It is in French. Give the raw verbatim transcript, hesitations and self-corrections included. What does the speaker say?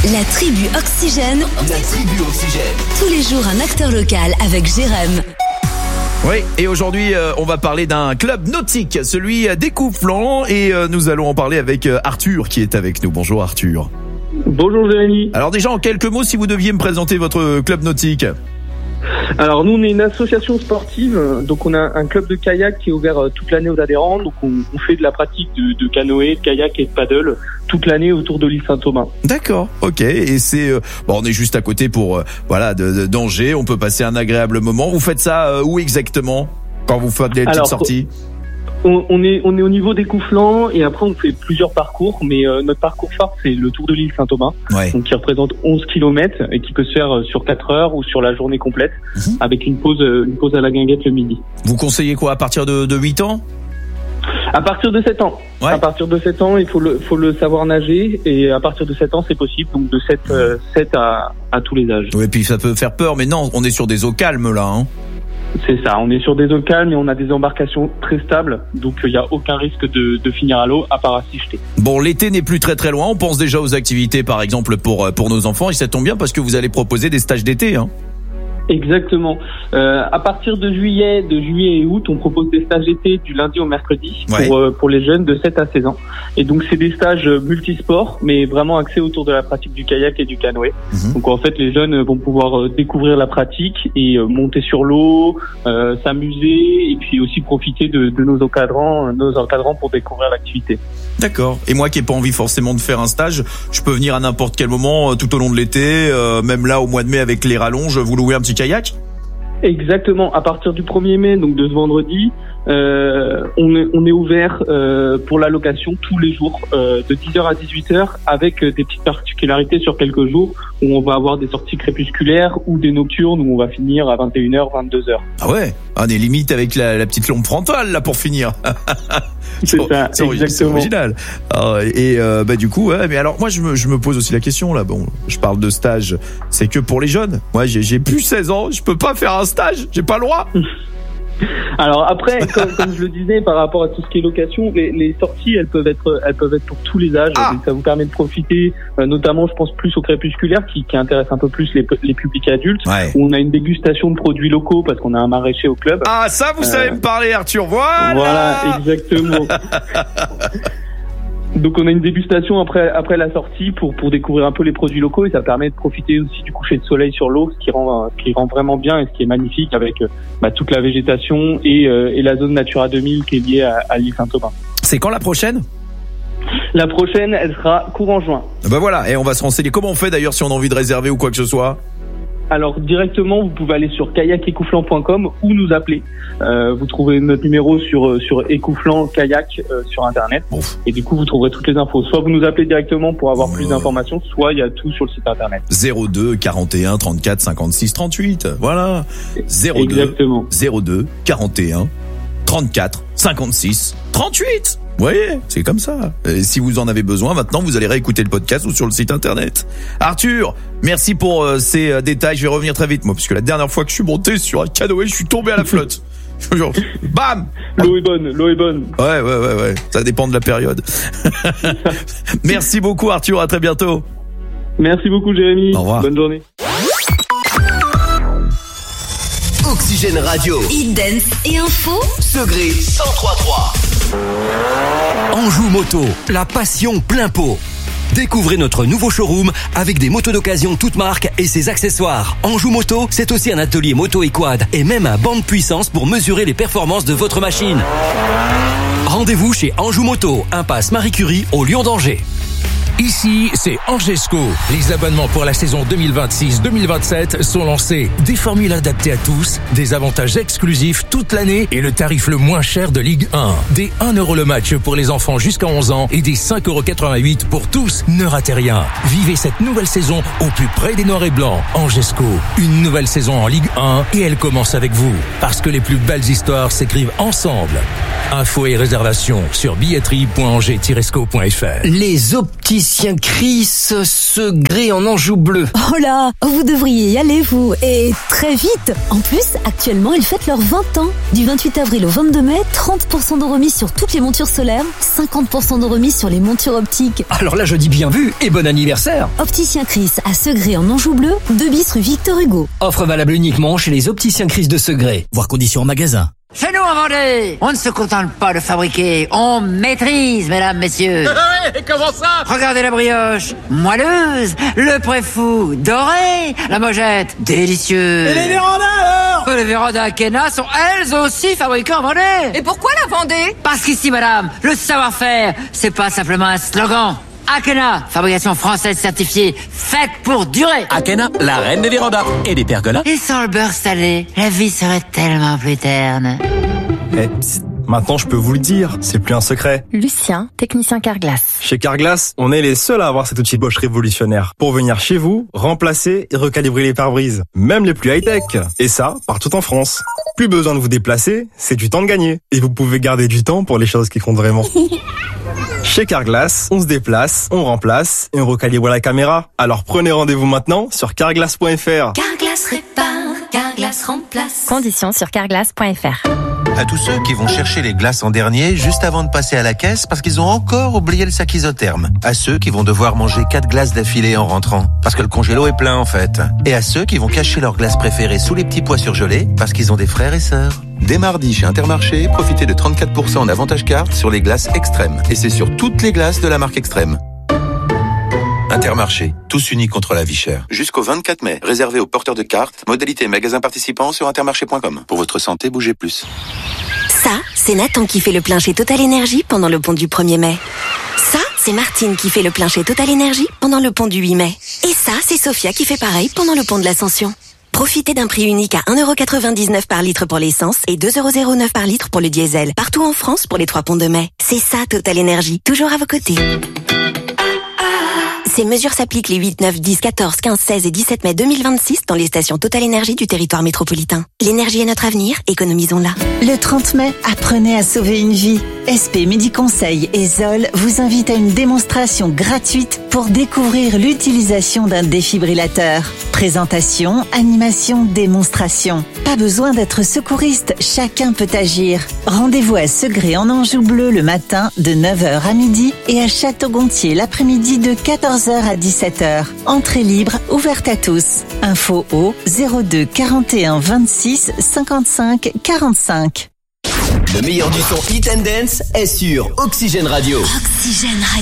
La tribu Oxygène. La tribu Oxygène. Tous les jours, un acteur local avec Jérém. Oui, et aujourd'hui, euh, on va parler d'un club nautique, celui d'Écouflant, et euh, nous allons en parler avec euh, Arthur qui est avec nous. Bonjour Arthur. Bonjour Jérémy. Alors déjà, en quelques mots, si vous deviez me présenter votre club nautique. Alors nous, on est une association sportive, donc on a un club de kayak qui est ouvert toute l'année aux adhérents. Donc on, on fait de la pratique de, de canoë, de kayak et de paddle toute l'année autour de l'île Saint-Thomas. D'accord, ok. Et c'est euh, bon, on est juste à côté pour euh, voilà de, de d'Angers. On peut passer un agréable moment. Vous faites ça euh, où exactement quand vous faites des petites Alors, sorties? On, on est on est au niveau d'Écouflant et après on fait plusieurs parcours, mais euh, notre parcours phare c'est le tour de l'île Saint-Thomas, Ouais. donc qui représente onze kilomètres et qui peut se faire sur quatre heures ou sur la journée complète, Mhm. avec une pause euh, une pause à la guinguette le midi. Vous conseillez quoi à partir de, de huit ans? À partir de sept ans. Ouais. À partir de sept ans, il faut le faut le savoir nager et à partir de sept ans c'est possible, donc de sept euh, sept à à tous les âges. Oui, puis ça peut faire peur, mais non, on est sur des eaux calmes là. Hein. C'est ça, on est sur des eaux calmes et on a des embarcations très stables, donc il n'y a aucun risque de, de finir à l'eau à part à s'y jeter. Bon, l'été n'est plus très très loin. On pense déjà aux activités, par exemple pour pour nos enfants, et ça tombe bien parce que vous allez proposer des stages d'été. Hein. Exactement. Euh, à partir de juillet, de juillet et août, on propose des stages d'été du lundi au mercredi Ouais. pour euh, pour les jeunes de sept à seize ans. Et donc c'est des stages multisports, mais vraiment axés autour de la pratique du kayak et du canoë. Mhm. Donc en fait, les jeunes vont pouvoir euh, découvrir la pratique et euh, monter sur l'eau, euh, s'amuser et puis aussi profiter de, de nos encadrants, nos encadrants pour découvrir l'activité. D'accord. Et moi qui ai pas envie forcément de faire un stage, je peux venir à n'importe quel moment euh, tout au long de l'été, euh, même là au mois de mai avec les rallonges, vous louez un petit kayak? Exactement. À partir du premier mai, donc de ce vendredi, euh, on est, on est ouvert euh, pour la location tous les jours euh, de dix heures à dix-huit heures, avec euh, des petites particularités sur quelques jours où on va avoir des sorties crépusculaires ou des nocturnes où on va finir à vingt et une heures, vingt-deux heures. Ah ouais, on est limite avec la, la petite lampe frontale là pour finir. C'est ça, c'est ori- c'est exactement. original. Ah, et euh, bah du coup, ouais, mais alors moi je me, je me pose aussi la question là. Bon, je parle de stage, c'est que pour les jeunes. Moi j'ai, j'ai plus seize ans, je peux pas faire un stage, j'ai pas le droit. Alors après, comme, comme je le disais, par rapport à tout ce qui est location, les, les sorties, elles peuvent être, elles peuvent être pour tous les âges. Ah. Donc ça vous permet de profiter, euh, notamment, je pense plus au crépusculaire, qui, qui intéresse un peu plus les, les publics adultes. Ouais. Où on a une dégustation de produits locaux parce qu'on a un maraîcher au club. Ah ça vous Euh, savez me parler Arthur, voilà. Voilà, exactement. Donc on a une dégustation après après la sortie pour pour découvrir un peu les produits locaux et ça permet de profiter aussi du coucher de soleil sur l'eau, ce qui rend ce qui rend vraiment bien et ce qui est magnifique avec euh, bah, toute la végétation et euh, et la zone Natura deux mille qui est liée à, à l'île Saint-Thomas. C'est quand la prochaine? La prochaine, elle sera courant juin. Bah voilà, et on va se renseigner. Comment on fait d'ailleurs si on a envie de réserver ou quoi que ce soit? Alors directement, vous pouvez aller sur kayak écouflant point com ou nous appeler. Euh, vous trouvez notre numéro sur sur Écouflant Kayak euh, sur internet. Ouf. Et du coup, vous trouverez toutes les infos. Soit vous nous appelez directement pour avoir Ouais. plus d'informations, soit il y a tout sur le site internet. zéro deux quarante et un trente-quatre cinquante-six trente-huit. Voilà. zéro deux Exactement. zéro deux quarante et un trente-quatre cinquante-six trente-huit. Vous voyez, c'est comme ça. Et si vous en avez besoin, maintenant, vous allez réécouter le podcast ou sur le site internet. Arthur, merci pour euh, ces euh, détails. Je vais revenir très vite, moi, parce que la dernière fois que je suis monté sur un canoë, je suis tombé à la flotte. Genre, bam! L'eau est bonne, l'eau est bonne. Ouais, ouais, ouais, ouais. Ça dépend de la période. Merci beaucoup, Arthur. À très bientôt. Merci beaucoup, Jérémy. Au revoir. Bonne journée. Oxygène Radio. Hit Dance et info. Segré cent trois trois. Anjou Moto, la passion plein pot. Découvrez notre nouveau showroom avec des motos d'occasion toutes marques et ses accessoires. Anjou Moto, c'est aussi un atelier moto et quad et même un banc de puissance pour mesurer les performances de votre machine. Rendez-vous chez Anjou Moto, impasse Marie Curie au Lion d'Angers. Ici, c'est Angesco. Les abonnements pour la saison deux mille vingt-six deux mille vingt-sept sont lancés. Des formules adaptées à tous, des avantages exclusifs toute l'année et le tarif le moins cher de Ligue un. Des un euro le match pour les enfants jusqu'à onze ans et des cinq euros quatre-vingt-huit pour tous. Ne ratez rien. Vivez cette nouvelle saison au plus près des Noirs et Blancs. Angesco, une nouvelle saison en Ligue un et elle commence avec vous. Parce que les plus belles histoires s'écrivent ensemble. Infos et réservations sur billetterie point angers tiret sco point f r. Les opticiens Opticien Chris Segré en Anjou bleu. Oh là, vous devriez y aller, vous. Et très vite. En plus, actuellement, ils fêtent leurs vingt ans. Du vingt-huit avril au vingt-deux mai, trente pour cent de remise sur toutes les montures solaires, cinquante pour cent de remise sur les montures optiques. Alors là, je dis bien vu et bon anniversaire. Opticien Chris à Segré en Anjou bleu, deux bis rue Victor Hugo. Offre valable uniquement chez les Opticiens Chris de Segré. Voir conditions en magasin. Chez nous en Vendée, on ne se contente pas de fabriquer, on maîtrise, mesdames, messieurs. Et comment ça? Regardez la brioche, moelleuse, le préfou, doré, la mojette, délicieux. Et les vérandas alors? Les vérandas Akena sont elles aussi fabriquées en Vendée. Et pourquoi la Vendée? Parce qu'ici, madame, le savoir-faire, c'est pas simplement un slogan. Akena, fabrication française certifiée, faite pour durer. Akena, la reine des vérandas et des pergolas. Et sans le beurre salé, la vie serait tellement plus terne. Eh, psst, maintenant je peux vous le dire, c'est plus un secret. Lucien, technicien Carglass. Chez Carglass, on est les seuls à avoir cet outil Bosch révolutionnaire pour venir chez vous, remplacer et recalibrer les pare-brises, même les plus high-tech. Et ça, partout en France. Plus besoin de vous déplacer, c'est du temps de gagner. Et vous pouvez garder du temps pour les choses qui comptent vraiment. Chez Carglass, on se déplace, on remplace et on recalibre la caméra. Alors prenez rendez-vous maintenant sur carglass point f r. Carglass répare, Carglass remplace. Conditions sur carglass point f r. À tous ceux qui vont chercher les glaces en dernier juste avant de passer à la caisse parce qu'ils ont encore oublié le sac isotherme. À ceux qui vont devoir manger quatre glaces d'affilée en rentrant parce que le congélo est plein en fait. Et à ceux qui vont cacher leurs glaces préférées sous les petits pois surgelés parce qu'ils ont des frères et sœurs. Dès mardi chez Intermarché, profitez de trente-quatre pour cent en avantage carte sur les glaces Extrême. Et c'est sur toutes les glaces de la marque Extrême. Intermarché, tous unis contre la vie chère. Jusqu'au vingt-quatre mai, réservé aux porteurs de cartes, modalité magasin participant sur intermarché point com. Pour votre santé, bougez plus. Ça, c'est Nathan qui fait le plein chez Total Energy pendant le pont du premier mai. Ça, c'est Martine qui fait le plein chez Total Energy pendant le pont du huit mai. Et ça, c'est Sophia qui fait pareil pendant le pont de l'Ascension. Profitez d'un prix unique à un euro quatre-vingt-dix-neuf par litre pour l'essence et deux euros zéro neuf par litre pour le diesel. Partout en France pour les trois ponts de mai. C'est ça Total Energy, toujours à vos côtés. Ces mesures s'appliquent les huit, neuf, dix, quatorze, quinze, seize et dix-sept mai deux mille vingt-six dans les stations Total Energy du territoire métropolitain. L'énergie est notre avenir, économisons-la. Le trente mai, apprenez à sauver une vie. S P Médiconseil et Zoll vous invitent à une démonstration gratuite pour découvrir l'utilisation d'un défibrillateur. Présentation, animation, démonstration. Pas besoin d'être secouriste, chacun peut agir. Rendez-vous à Segré en Anjou bleu le matin de neuf heures à midi et à Château-Gontier l'après-midi de quatorze heures à dix-sept heures. Entrée libre, ouverte à tous. Info au zéro deux quarante et un vingt-six cinquante-cinq quarante-cinq. Le meilleur du son Hit and Dance est sur Oxygène Radio. Oxygène Radio.